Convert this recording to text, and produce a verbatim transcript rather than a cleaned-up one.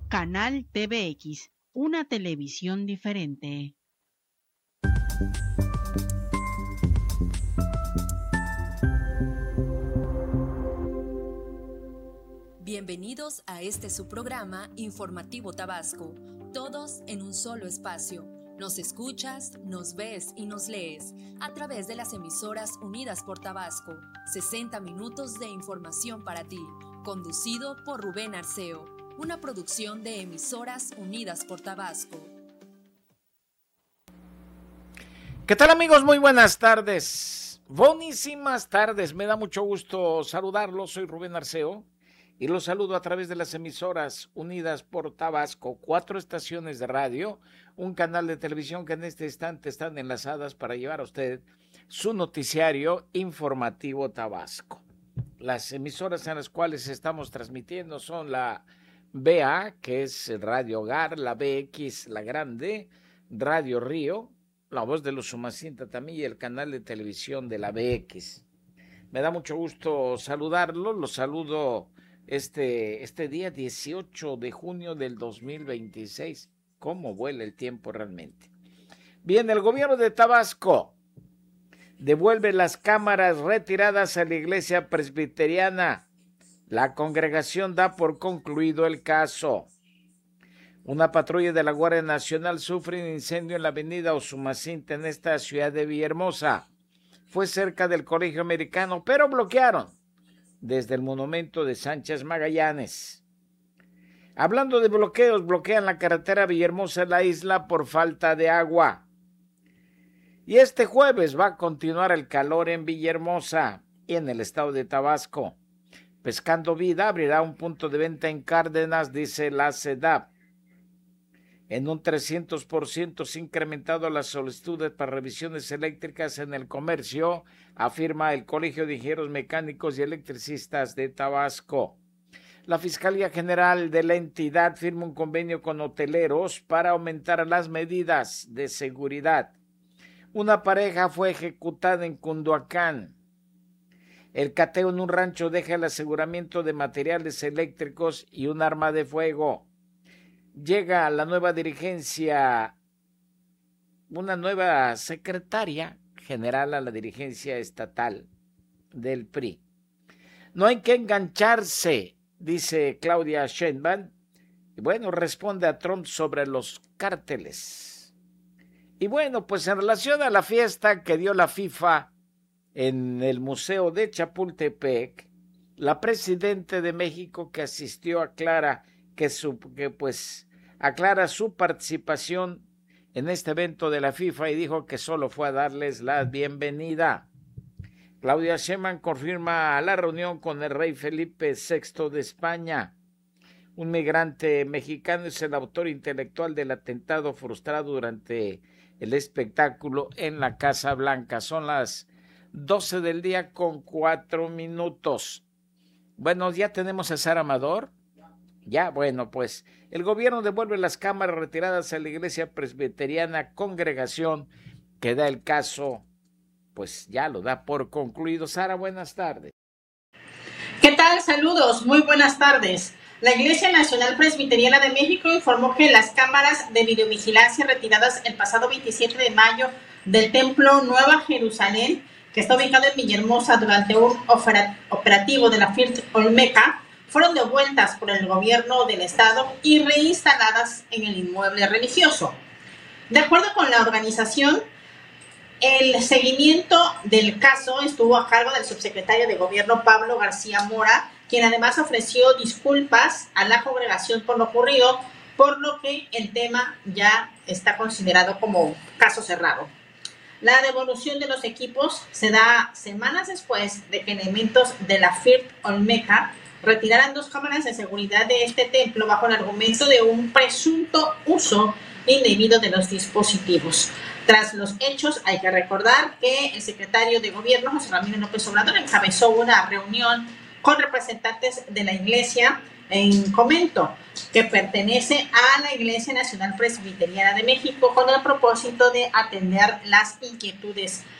Canal T V X, una televisión diferente. Bienvenidos a este su programa Informativo Tabasco, todos en un solo espacio. Nos escuchas, nos ves y nos lees a través de las emisoras Unidas por Tabasco. sesenta minutos de información para ti, conducido por Rubén Arceo, una producción de Emisoras Unidas por Tabasco. ¿Qué tal, amigos? Muy buenas tardes. Buenísimas tardes. Me da mucho gusto saludarlos. Soy Rubén Arceo y los saludo a través de las emisoras Unidas por Tabasco, cuatro estaciones de radio, un canal de televisión que en este instante están enlazadas para llevar a usted su noticiario informativo Tabasco. Las emisoras en las cuales estamos transmitiendo son la B A, que es Radio Hogar, la B X, la Grande, Radio Río, La Voz de los Umacinta también y el canal de televisión de la B X. Me da mucho gusto saludarlos, los saludo este, este día dieciocho de junio del dos mil veintiséis. ¿Cómo vuela el tiempo realmente? Bien, el gobierno de Tabasco devuelve las cámaras retiradas a la iglesia presbiteriana. La congregación da por concluido el caso. Una patrulla de la Guardia Nacional sufre un incendio en la avenida Usumacinta en esta ciudad de Villahermosa. Fue cerca del Colegio Americano, pero bloquearon desde el monumento de Sánchez Magallanes. Hablando de bloqueos, bloquean la carretera Villahermosa-La Isla por falta de agua. Y este jueves va a continuar el calor en Villahermosa y en el estado de Tabasco. Pescando Vida abrirá un punto de venta en Cárdenas, dice la SEDAP. En un trescientos por ciento se han incrementado las solicitudes para revisiones eléctricas en el comercio, afirma el Colegio de Ingenieros Mecánicos y Electricistas de Tabasco. La Fiscalía General de la entidad firma un convenio con hoteleros para aumentar las medidas de seguridad. Una pareja fue ejecutada en Cunduacán. El cateo en un rancho deja el aseguramiento de materiales eléctricos y un arma de fuego. Llega la nueva dirigencia, una nueva secretaria general a la dirigencia estatal del P R I. No hay que engancharse, dice Claudia Sheinbaum. Y bueno, responde a Trump sobre los cárteles. Y bueno, pues en relación a la fiesta que dio la FIFA en el Museo de Chapultepec, la presidenta de México que asistió aclara que, su, que pues aclara su participación en este evento de la FIFA y dijo que solo fue a darles la bienvenida. Claudia Sheinbaum confirma la reunión con el rey Felipe sexto de España. Un migrante mexicano es el autor intelectual del atentado frustrado durante el espectáculo en la Casa Blanca. Son las doce del día con cuatro minutos. Bueno, ya tenemos a Sara Amador. Ya, bueno, pues el gobierno devuelve las cámaras retiradas a la iglesia presbiteriana, congregación que da el caso, pues ya lo da por concluido. Sara, buenas tardes. ¿Qué tal? Saludos, muy buenas tardes. La Iglesia Nacional Presbiteriana de México informó que las cámaras de videovigilancia retiradas el pasado veintisiete de mayo del Templo Nueva Jerusalén, que está ubicado en Villahermosa, durante un operativo de la FIRT Olmeca, fueron devueltas por el gobierno del estado y reinstaladas en el inmueble religioso. De acuerdo con la organización, el seguimiento del caso estuvo a cargo del subsecretario de Gobierno Pablo García Mora, quien además ofreció disculpas a la congregación por lo ocurrido, por lo que el tema ya está considerado como caso cerrado. La devolución de los equipos se da semanas después de que elementos de la FIRT Olmeca retiraran dos cámaras de seguridad de este templo bajo el argumento de un presunto uso indebido de los dispositivos. Tras los hechos, hay que recordar que el secretario de Gobierno, José Ramírez López Obrador, encabezó una reunión con representantes de la Iglesia en Comento, que pertenece a la Iglesia Nacional Presbiteriana de México, con el propósito de atender las inquietudes